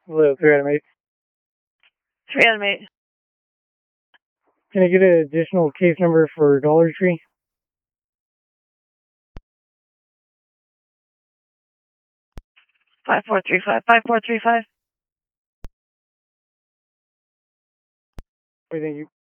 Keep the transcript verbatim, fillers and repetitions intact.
Hello, three item eight. three item eight. Can I get an additional case number for Dollar Tree? five four three five, five four three five. Wait, thank you.